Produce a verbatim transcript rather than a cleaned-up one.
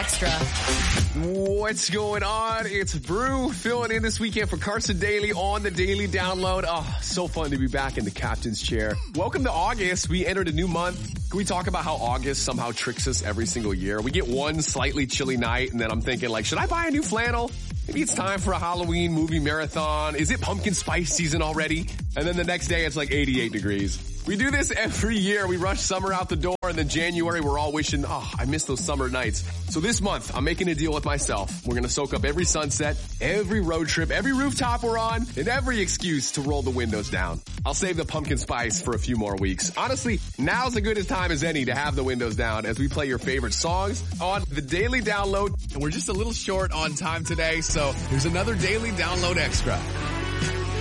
Extra. What's going on? It's Brew filling in this weekend for Carson Daly on the Daily Download. Oh, so fun to be back in the captain's chair. Welcome to August. We entered a new month. Can we talk about how August somehow tricks us every single year? We get one slightly chilly night and then I'm thinking like, should I buy a new flannel? Maybe it's time for a Halloween movie marathon. Is it pumpkin spice season already? And then the next day it's like eighty-eight degrees. We do this every year. We rush summer out the door and then January we're all wishing, oh, I miss those summer nights. So this month I'm making a deal with myself. We're going to soak up every sunset, every road trip, every rooftop we're on, and every excuse to roll the windows down. I'll save the pumpkin spice for a few more weeks. Honestly, now's as good a time as any to have the windows down as we play your favorite songs on the Daily Download. And we're just a little short on time today, so there's another Daily Download Extra.